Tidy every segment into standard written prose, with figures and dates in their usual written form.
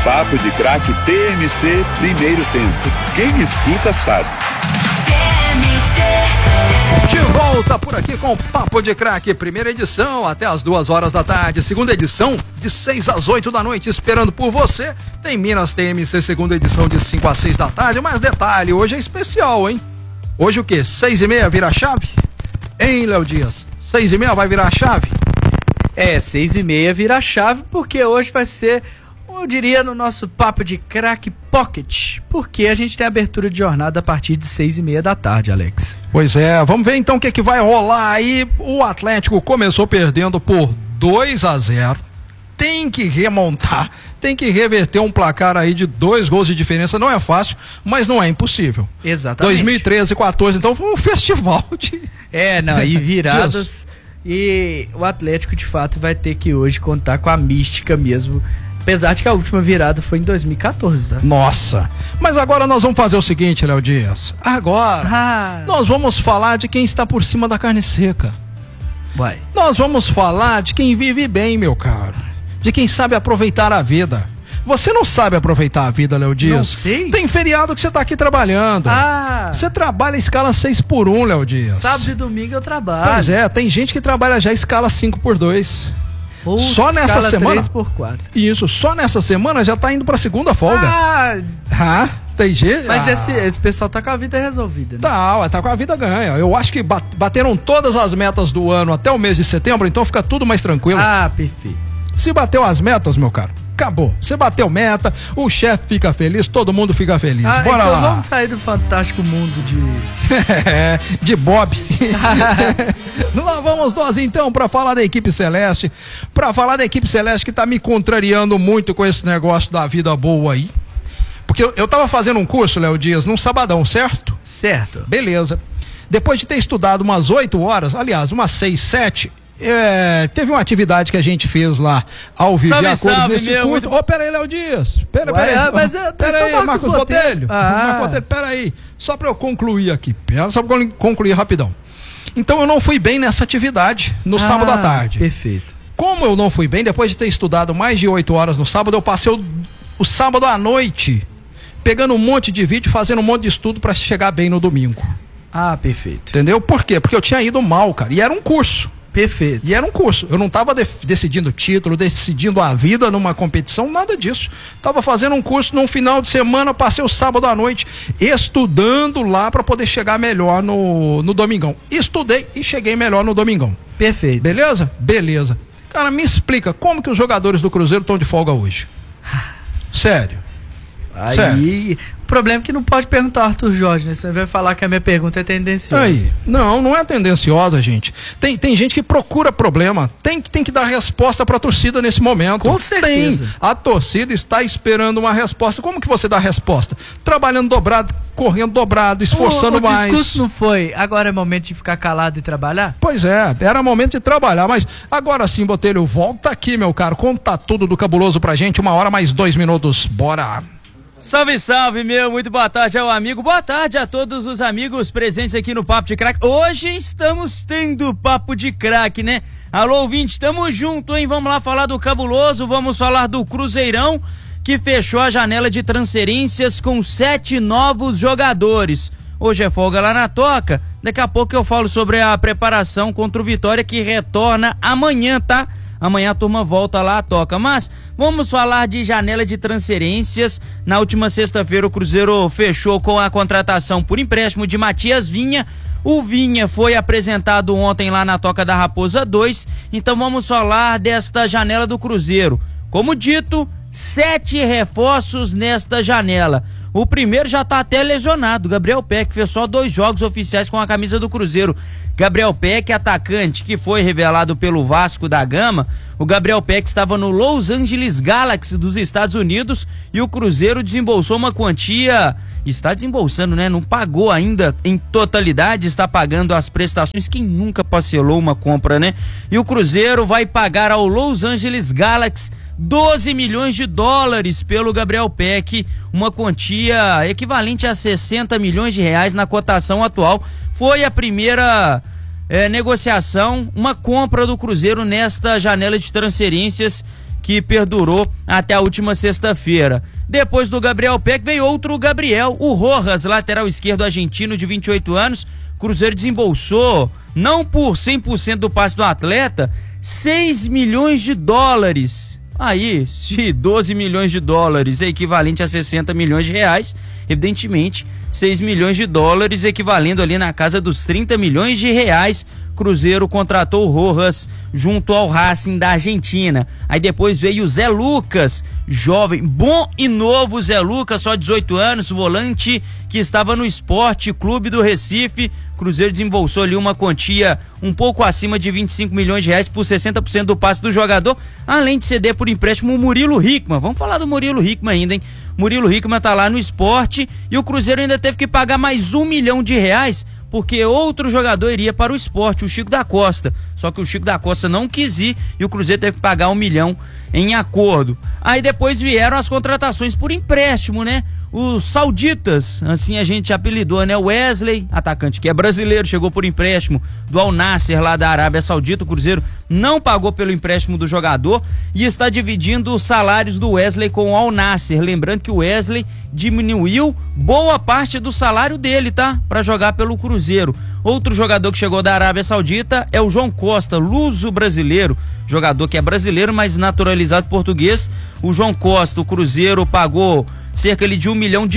Papo de Craque TMC, primeiro tempo. Quem escuta sabe. De volta por aqui com o Papo de Craque, primeira edição até as 2h da tarde, segunda edição de 6 às 8 da noite, esperando por você. Tem Minas TMC, segunda edição de 5 às 6 da tarde, mas detalhe, hoje é especial, hein? Hoje o quê? 6h30 vira a chave? Hein, Léo Dias? 6h30 vai virar a chave? 6h30 vira a chave, porque hoje vai ser, eu diria, no nosso Papo de Craque Pocket, porque a gente tem abertura de jornada a partir de 6h30 da tarde, Alex. Pois é, vamos ver então o que vai rolar aí. O Atlético começou perdendo por 2-0, tem que remontar, tem que reverter um placar aí de 2 gols de diferença. Não é fácil, mas não é impossível. Exatamente. 2013 e 14, então foi um festival de... e viradas. E o Atlético, de fato, vai ter que hoje contar com a mística mesmo. Apesar de que a última virada foi em 2014, tá? Nossa! Mas agora nós vamos fazer o seguinte, Léo Dias. Agora, nós vamos falar de quem está por cima da carne seca. Vai. Nós vamos falar de quem vive bem, meu caro. De quem sabe aproveitar a vida. Você não sabe aproveitar a vida, Léo Dias? Não sei. Tem feriado que você tá aqui trabalhando. Você trabalha escala 6x1, Léo Dias. Sábado e domingo eu trabalho. Pois é, tem gente que trabalha já escala 5x2. Só nessa semana. 3x4. Isso, só nessa semana já tá indo pra segunda folga. Tem jeito. Mas esse pessoal tá com a vida resolvida, né? Tá com a vida ganha. Eu acho que bateram todas as metas do ano até o mês de setembro, então fica tudo mais tranquilo. Perfeito. Se bateu as metas, meu caro, acabou. Você bateu meta, o chefe fica feliz, todo mundo fica feliz. Bora então lá. Vamos sair do fantástico mundo de Bob. Lá vamos nós então pra falar da equipe celeste. Pra falar da equipe celeste que tá me contrariando muito com esse negócio da vida boa aí. Porque eu tava fazendo um curso, Léo Dias, num sabadão, certo? Certo. Beleza. Depois de ter estudado umas 8 horas, aliás, umas 6, 7... teve uma atividade que a gente fez lá ao vivo salve, de acordo nesse meu, curso. Pera aí, Léo Dias. Pera aí, Marcos Botelho. Marcos Botelho, pera aí. Só pra eu concluir aqui. Só pra eu concluir rapidão. Então eu não fui bem nessa atividade no sábado à tarde. Perfeito. Como eu não fui bem, depois de ter estudado mais de 8 horas no sábado, eu passei o sábado à noite pegando um monte de vídeo, fazendo um monte de estudo pra chegar bem no domingo. Perfeito. Entendeu? Por quê? Porque eu tinha ido mal, cara. E era um curso. Perfeito. E era um curso. Eu não estava decidindo título, decidindo a vida numa competição, nada disso. Estava fazendo um curso num final de semana, passei o sábado à noite estudando lá para poder chegar melhor no domingão. Estudei e cheguei melhor no domingão. Perfeito. Beleza? Beleza. Cara, me explica, como que os jogadores do Cruzeiro estão de folga hoje? Sério. Aí, o problema é que não pode perguntar ao Arthur Jorge, né? Você vai falar que a minha pergunta é tendenciosa. Aí, não é tendenciosa, gente. Tem gente que procura problema. Tem que dar resposta pra torcida nesse momento. Com certeza. A torcida está esperando uma resposta. Como que você dá a resposta? Trabalhando dobrado, correndo dobrado, esforçando mais. O discurso não foi, agora é momento de ficar calado e trabalhar? Pois é, era momento de trabalhar, mas agora sim, Botelho, volta aqui, meu caro. Conta tudo do Cabuloso pra gente, 1 hora mais 2 minutos. Bora! Salve, salve, meu, muito boa tarde ao amigo, boa tarde a todos os amigos presentes aqui no Papo de Craque. Hoje estamos tendo Papo de Craque, né? Alô, ouvinte, tamo junto, hein? Vamos lá falar do Cabuloso, vamos falar do Cruzeirão, que fechou a janela de transferências com 7 novos jogadores. Hoje é folga lá na Toca, daqui a pouco eu falo sobre a preparação contra o Vitória, que retorna amanhã, tá? Amanhã a turma volta lá à Toca, mas vamos falar de janela de transferências. Na última sexta-feira o Cruzeiro fechou com a contratação por empréstimo de Matias Vinha. O Vinha foi apresentado ontem lá na Toca da Raposa 2, então vamos falar desta janela do Cruzeiro. Como dito, 7 reforços nesta janela. O primeiro já tá até lesionado, Gabriel Peck, fez só 2 jogos oficiais com a camisa do Cruzeiro. Gabriel Peck, atacante que foi revelado pelo Vasco da Gama. O Gabriel Peck estava no Los Angeles Galaxy dos Estados Unidos e o Cruzeiro desembolsou uma quantia, está desembolsando, né? Não pagou ainda em totalidade, está pagando as prestações. Quem nunca parcelou uma compra, né? E o Cruzeiro vai pagar ao Los Angeles Galaxy 12 milhões de dólares pelo Gabriel Peck, uma quantia equivalente a 60 milhões de reais na cotação atual. Foi a primeira negociação, uma compra do Cruzeiro nesta janela de transferências que perdurou até a última sexta-feira. Depois do Gabriel Peck veio outro Gabriel, o Rojas, lateral esquerdo argentino de 28 anos. Cruzeiro desembolsou, não por 100% do passe do atleta, 6 milhões de dólares. Aí, se 12 milhões de dólares é equivalente a 60 milhões de reais, evidentemente, 6 milhões de dólares equivalendo ali na casa dos 30 milhões de reais. Cruzeiro contratou o Rojas junto ao Racing da Argentina. Aí depois veio o Zé Lucas, jovem, bom e novo Zé Lucas, só 18 anos, volante que estava no Sport Clube do Recife. Cruzeiro desembolsou ali uma quantia um pouco acima de 25 milhões de reais por 60% do passe do jogador, além de ceder por empréstimo o Murilo Hickman. Vamos falar do Murilo Hickman ainda, hein? Murilo Hickman tá lá no Sport e o Cruzeiro ainda teve que pagar mais R$1 milhão porque outro jogador iria para o Sport, o Chico da Costa. Só que o Chico da Costa não quis ir e o Cruzeiro teve que pagar R$1 milhão em acordo. Aí depois vieram as contratações por empréstimo, né? Os sauditas, assim a gente apelidou, né? Wesley, atacante que é brasileiro, chegou por empréstimo do Al Nassr lá da Arábia Saudita. O Cruzeiro não pagou pelo empréstimo do jogador e está dividindo os salários do Wesley com o Al Nassr. Lembrando que o Wesley diminuiu boa parte do salário dele, tá? Para jogar pelo Cruzeiro. Outro jogador que chegou da Arábia Saudita é o João Costa, luso-brasileiro, jogador que é brasileiro, mas naturalizado português. O João Costa, o Cruzeiro pagou cerca de $1 milhão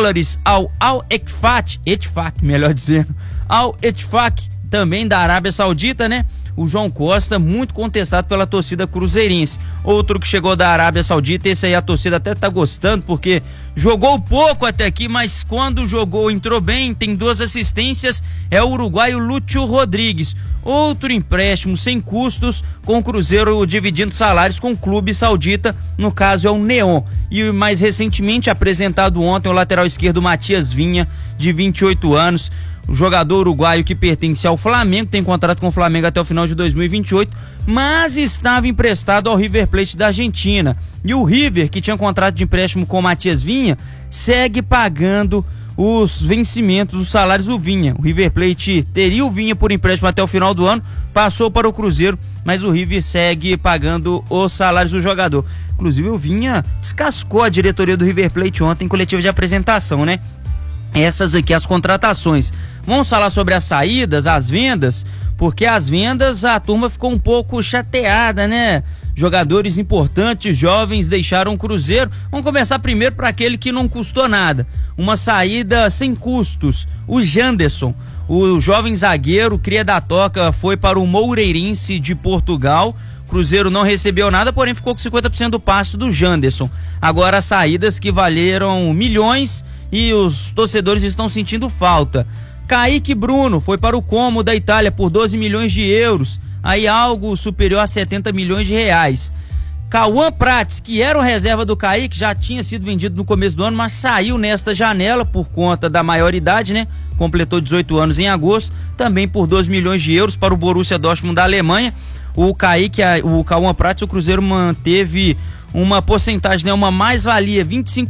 ao Al-Ettifaq, melhor dizendo, Al-Ettifaq, também da Arábia Saudita, né? O João Costa, muito contestado pela torcida cruzeirense. Outro que chegou da Arábia Saudita, esse aí a torcida até tá gostando, porque jogou pouco até aqui, mas quando jogou, entrou bem, tem 2 assistências, é o uruguaio Lúcio Rodrigues. Outro empréstimo sem custos, com o Cruzeiro dividindo salários com o clube saudita, no caso é o Neon. E mais recentemente, apresentado ontem, o lateral esquerdo Matias Vinha, de 28 anos, o jogador uruguaio que pertence ao Flamengo, tem contrato com o Flamengo até o final de 2028, mas estava emprestado ao River Plate da Argentina. E o River, que tinha contrato de empréstimo com o Matias Vinha, segue pagando os vencimentos, os salários do Vinha. O River Plate teria o Vinha por empréstimo até o final do ano, passou para o Cruzeiro, mas o River segue pagando os salários do jogador. Inclusive o Vinha descascou a diretoria do River Plate ontem em coletiva de apresentação, né? Essas aqui as contratações. Vamos falar sobre as saídas, as vendas, porque as vendas a turma ficou um pouco chateada, né? Jogadores importantes, jovens, deixaram o Cruzeiro. Vamos começar primeiro para aquele que não custou nada. Uma saída sem custos. O Janderson, o jovem zagueiro, cria da toca, foi para o Moreirense de Portugal. Cruzeiro não recebeu nada, porém ficou com 50% do passe do Janderson. Agora as saídas que valeram milhões e os torcedores estão sentindo falta. Kaique Bruno foi para o Como da Itália por 12 milhões de euros, aí algo superior a 70 milhões de reais. Cauã Prates, que era o reserva do Kaique, já tinha sido vendido no começo do ano, mas saiu nesta janela por conta da maioridade, né? Completou 18 anos em agosto, também por 12 milhões de euros para o Borussia Dortmund da Alemanha. O Cauã Prates, o Cruzeiro manteve uma porcentagem, né, uma mais-valia,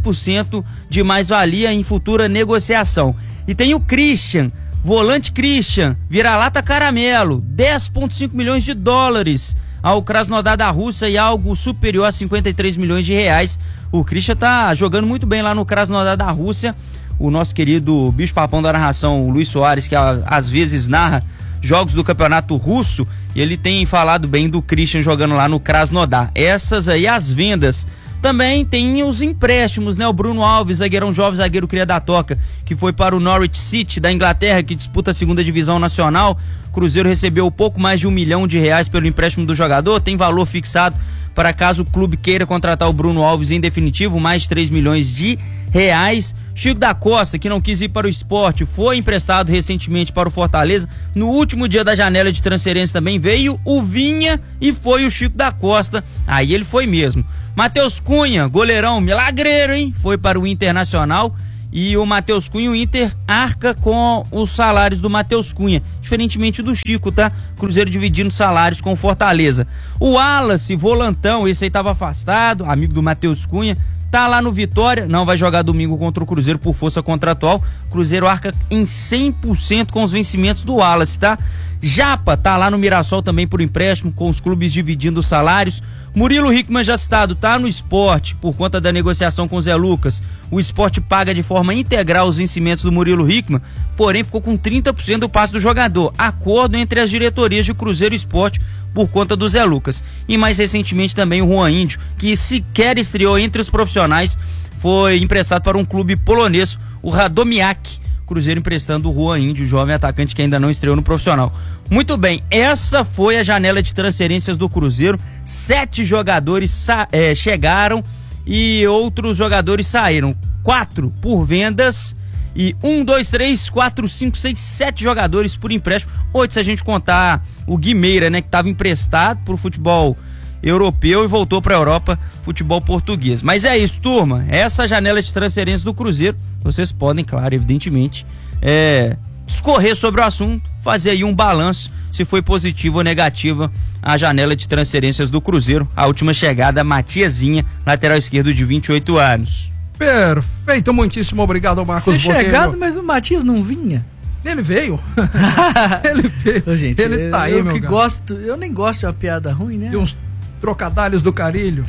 25% de mais-valia em futura negociação. E tem o Christian, volante Christian, vira-lata caramelo, 10,5 milhões de dólares ao Krasnodar da Rússia e algo superior a 53 milhões de reais. O Christian tá jogando muito bem lá no Krasnodar da Rússia. O nosso querido bicho-papão da narração, o Luiz Soares, que às vezes narra jogos do campeonato russo, e ele tem falado bem do Christian jogando lá no Krasnodar. Essas aí as vendas. Também tem os empréstimos, né? O Bruno Alves, zagueirão jovem, zagueiro cria da toca, que foi para o Norwich City da Inglaterra, que disputa a 2ª divisão nacional. O Cruzeiro recebeu pouco mais de R$1 milhão pelo empréstimo do jogador, tem valor fixado para caso o clube queira contratar o Bruno Alves em definitivo, mais de 3 milhões de reais. Chico da Costa, que não quis ir para o Sport, foi emprestado recentemente para o Fortaleza. No último dia da janela de transferência também veio o Vinha e foi o Chico da Costa. Aí ele foi mesmo. Matheus Cunha, goleirão milagreiro, hein? Foi para o Internacional. E o Matheus Cunha, o Inter arca com os salários do Matheus Cunha, diferentemente do Chico, tá? Cruzeiro dividindo salários com o Fortaleza. O Wallace, volantão, esse aí tava afastado, amigo do Matheus Cunha, tá lá no Vitória, não vai jogar domingo contra o Cruzeiro por força contratual. Cruzeiro arca em 100% com os vencimentos do Wallace, tá? Japa tá lá no Mirassol também por empréstimo, com os clubes dividindo os salários. Murilo Hickman, já citado, tá no Sport por conta da negociação com o Zé Lucas. O Sport paga de forma integral os vencimentos do Murilo Hickman, porém ficou com 30% do passe do jogador. Acordo entre as diretorias de Cruzeiro e Sport por conta do Zé Lucas. E mais recentemente também o Juan Índio, que sequer estreou entre os profissionais, foi emprestado para um clube polonês, o Radomiak. Cruzeiro emprestando o Juan Índio, jovem atacante que ainda não estreou no profissional. Muito bem, essa foi a janela de transferências do Cruzeiro. 7 jogadores chegaram e outros jogadores saíram. 4 por vendas e 7 jogadores por empréstimo. 8 se a gente contar o Guimeira, né, que estava emprestado pro futebol europeu e voltou para a Europa, futebol português. Mas é isso, turma, essa janela de transferências do Cruzeiro, vocês podem, claro, evidentemente, discorrer sobre o assunto, fazer aí um balanço, se foi positiva ou negativa a janela de transferências do Cruzeiro. A última chegada, Matiazinha, lateral esquerdo de 28 anos. Perfeito, muitíssimo obrigado, Marcos Botelho. Chegado, mas o Matias não vinha. Ele veio. Ele veio. Ô, gente, ele tá aí, meu que cara. eu nem gosto de uma piada ruim, né? De uns trocadalhos do Carilho.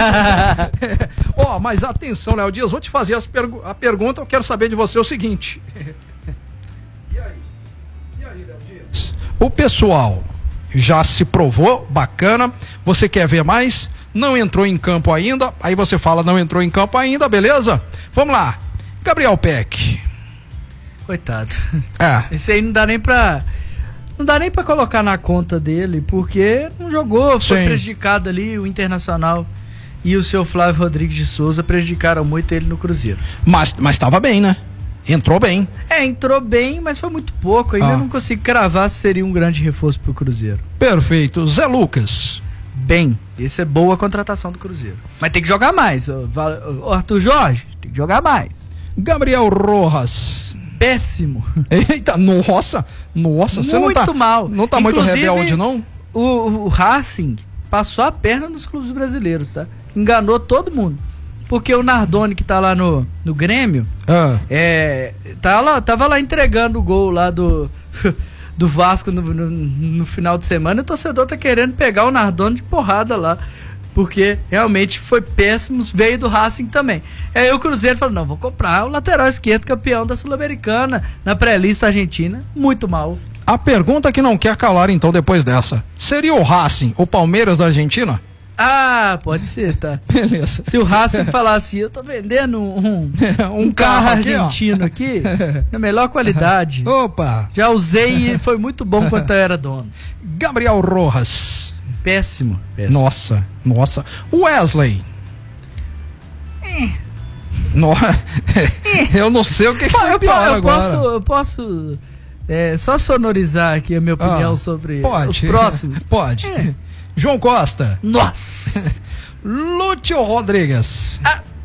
Mas atenção, Léo Dias, vou te fazer a pergunta, eu quero saber de você o seguinte. E aí, Léo Dias? O pessoal já se provou, bacana, você quer ver mais? Não entrou em campo ainda, aí você fala não entrou em campo ainda, beleza? Vamos lá, Gabriel Peck. Coitado. Esse aí não dá nem pra colocar na conta dele, porque não jogou, foi prejudicado ali, o Internacional e o seu Flávio Rodrigues de Souza prejudicaram muito ele no Cruzeiro. Mas estava bem, né? Entrou bem. Entrou bem, mas foi muito pouco, ainda não consigo cravar se seria um grande reforço pro Cruzeiro. Perfeito. Zé Lucas. Bem, essa é boa contratação do Cruzeiro. Mas tem que jogar mais, o Arthur Jorge, tem que jogar mais. Gabriel Rojas. Péssimo. Eita, nossa, você não tá mal. Não tá muito rebelde, não? O Racing passou a perna nos clubes brasileiros, tá? Enganou todo mundo. Porque o Nardoni, que tá lá no Grêmio, tava lá entregando o gol lá do Vasco no final de semana, e o torcedor tá querendo pegar o Nardoni de porrada lá. Porque realmente foi péssimo, veio do Racing também. Aí o Cruzeiro falou, não, vou comprar o lateral esquerdo campeão da Sul-Americana, na pré-lista argentina, muito mal. A pergunta que não quer calar então depois dessa, seria o Racing o Palmeiras da Argentina? Pode ser, tá. Beleza. Se o Racing falasse, eu tô vendendo um carro argentino aqui, na melhor qualidade. Opa! Já usei e foi muito bom quanto eu era dono. Gabriel Rojas. Péssimo. Nossa. Wesley. Eu não sei o que foi pior agora. Eu posso só sonorizar aqui a minha opinião sobre os próximos? Pode. João Costa. Nossa. Lúcio Rodrigues.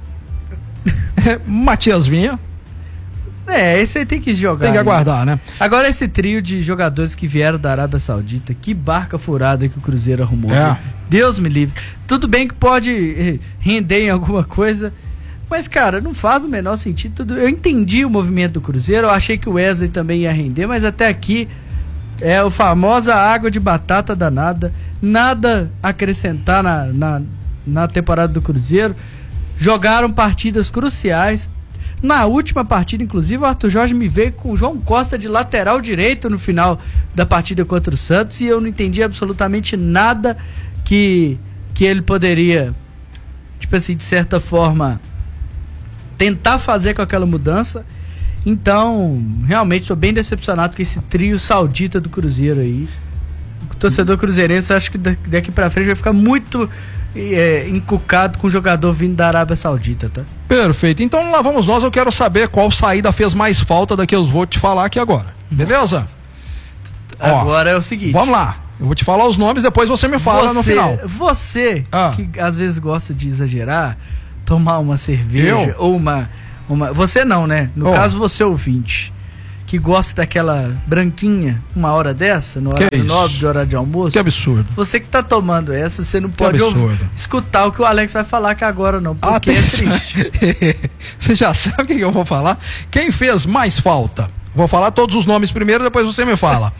Matias Vinha. Esse aí tem que jogar. Tem que aguardar, né? Agora esse trio de jogadores que vieram da Arábia Saudita, que barca furada que o Cruzeiro arrumou. Deus me livre. Tudo bem que pode render em alguma coisa, mas, cara, não faz o menor sentido. Eu entendi o movimento do Cruzeiro, eu achei que o Wesley também ia render, mas até aqui é a famosa água de batata danada. Nada a acrescentar na temporada do Cruzeiro. Jogaram partidas cruciais. Na última partida, inclusive, o Arthur Jorge me veio com o João Costa de lateral direito no final da partida contra o Santos, e eu não entendi absolutamente nada que ele poderia, tipo assim, de certa forma, tentar fazer com aquela mudança. Então, realmente estou bem decepcionado com esse trio saudita do Cruzeiro aí. O torcedor cruzeirense, acho que daqui pra frente vai ficar muito encucado com o jogador vindo da Arábia Saudita, tá? Perfeito, então lá vamos nós, eu quero saber qual saída fez mais falta da que eu vou te falar aqui agora, beleza? Agora é o seguinte, vamos lá, eu vou te falar os nomes, depois você me fala no final. Você, que às vezes gosta de exagerar, tomar uma cerveja ou uma... Você não, né? No caso, você ouvinte, que gosta daquela branquinha, uma hora dessa, no horário 9 de hora de almoço. Que absurdo. Você que tá tomando essa, você não pode escutar o que o Alex vai falar que agora não, porque é triste. Você já sabe o que eu vou falar? Quem fez mais falta? Vou falar todos os nomes primeiro, depois você me fala.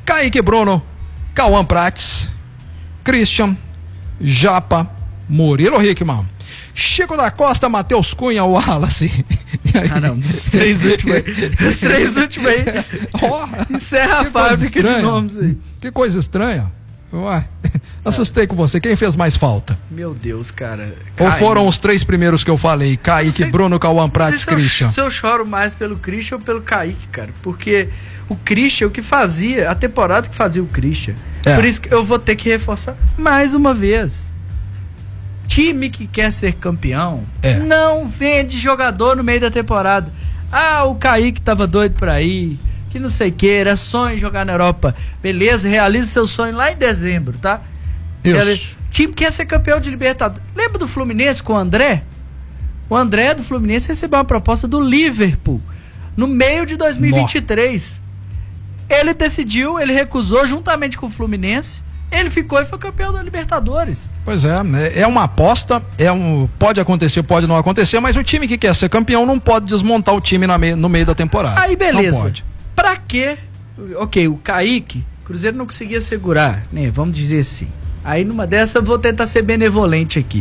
Kaique Bruno, Cauã Prates, Christian, Japa, Murilo Hickman, Chico da Costa, Matheus Cunha, Wallace. Não, os três últimos aí. Encerra a fábrica de nomes aí. Que coisa estranha. Ué, assustei com você. Quem fez mais falta? Meu Deus, cara. Ou foram os três primeiros que eu falei? Kaique, Bruno, Cauã Prates, Christian. Se eu choro mais pelo Christian ou pelo Kaique, cara. Porque o Christian, o que fazia, a temporada que fazia o Christian. Por isso que eu vou ter que reforçar mais uma vez. Time que quer ser campeão não vende jogador no meio da temporada. O Kaique tava doido pra ir, que não sei o que, era sonho jogar na Europa. Beleza, realiza seu sonho lá em dezembro, tá? Time que quer ser campeão de Libertadores. Lembra do Fluminense com o André? O André do Fluminense recebeu uma proposta do Liverpool no meio de 2023. Ele decidiu, ele recusou juntamente com o Fluminense. Ele ficou e foi campeão da Libertadores. Pois é uma aposta, pode acontecer, pode não acontecer, mas o time que quer ser campeão não pode desmontar o time no meio da temporada. Aí beleza. Não pode. Pra quê? Ok, o Kaique, o Cruzeiro não conseguia segurar, né? Vamos dizer assim. Aí numa dessa eu vou tentar ser benevolente aqui.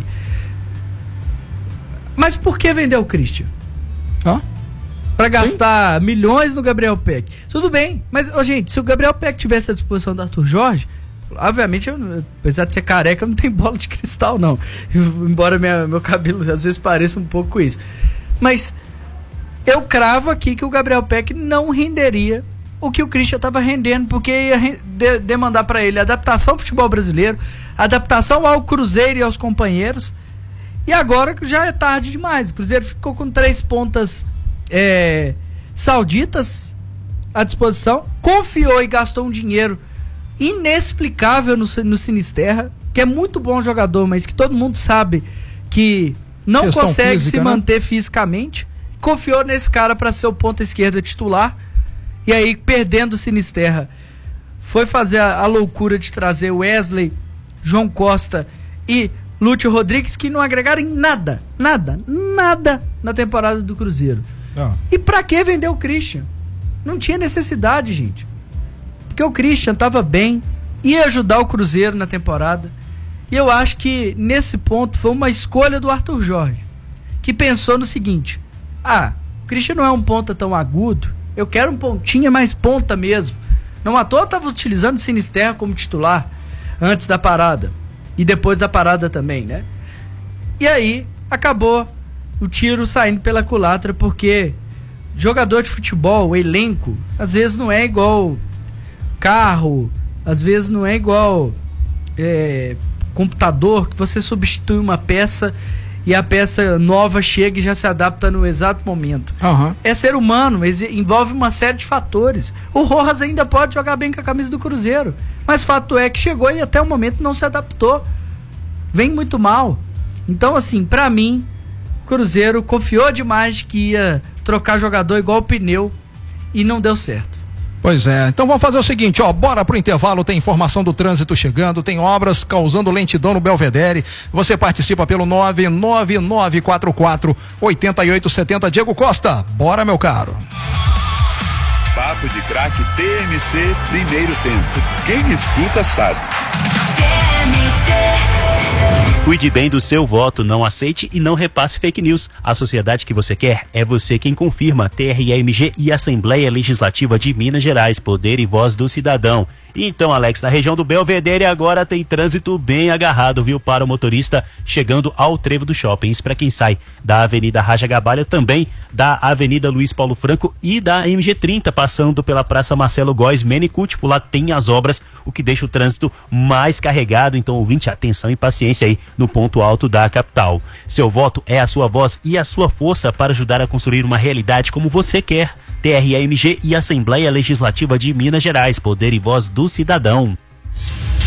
Mas por que vender o Christian? Pra gastar milhões no Gabriel Peck. Tudo bem, mas, gente, se o Gabriel Peck tivesse à disposição do Arthur Jorge, obviamente, apesar de ser careca, eu não tenho bola de cristal, não. Embora meu cabelo às vezes pareça um pouco isso. Mas eu cravo aqui que o Gabriel Peck não renderia o que o Christian estava rendendo, porque ia demandar para ele adaptação ao futebol brasileiro, adaptação ao Cruzeiro e aos companheiros. E agora já é tarde demais. O Cruzeiro ficou com 3 pontas sauditas à disposição, confiou e gastou um dinheiro inexplicável no Sinisterra, que é muito bom jogador, mas que todo mundo sabe que não consegue se manter fisicamente. Confiou nesse cara para ser o ponta esquerda titular, e aí, perdendo o Sinisterra, foi fazer a loucura de trazer Wesley, João Costa e Lúcio Rodrigues, que não agregaram em nada na temporada do Cruzeiro. E pra que vender o Christian? Não tinha necessidade, gente. Porque o Christian tava bem, ia ajudar o Cruzeiro na temporada. E eu acho que nesse ponto foi uma escolha do Arthur Jorge, que pensou no seguinte: o Christian não é um ponta tão agudo, eu quero um pontinha mais ponta mesmo. Não à toa eu tava utilizando o Sinisterra como titular antes da parada e depois da parada também, né? E aí acabou o tiro saindo pela culatra, porque jogador de futebol, o elenco, às vezes não é igual carro, às vezes não é igual computador, que você substitui uma peça e a peça nova chega e já se adapta no exato momento. É ser humano, envolve uma série de fatores. O Rojas ainda pode jogar bem com a camisa do Cruzeiro, mas fato é que chegou e até o momento não se adaptou, vem muito mal. Então, assim, pra mim, o Cruzeiro confiou demais que ia trocar jogador igual pneu e não deu certo. Pois é, então vamos fazer o seguinte, bora pro intervalo, tem informação do trânsito chegando, tem obras causando lentidão no Belvedere, você participa pelo 99944-8870, Diego Costa, bora meu caro. Papo de Craque TMC, primeiro tempo, quem escuta sabe. Cuide bem do seu voto, não aceite e não repasse fake news. A sociedade que você quer é você quem confirma. TRE-MG e Assembleia Legislativa de Minas Gerais, poder e voz do cidadão. E então, Alex, na região do Belvedere agora tem trânsito bem agarrado, viu, para o motorista chegando ao trevo do shopping. Isso para quem sai da Avenida Raja Gabalha, também da Avenida Luiz Paulo Franco e da MG30, passando pela Praça Marcelo Góes Menicucci. Por lá tem as obras, o que deixa o trânsito mais carregado. Então, ouvinte, atenção e paciência aí no ponto alto da capital. Seu voto é a sua voz e a sua força para ajudar a construir uma realidade como você quer. TRE-MG e Assembleia Legislativa de Minas Gerais, poder e voz do cidadão.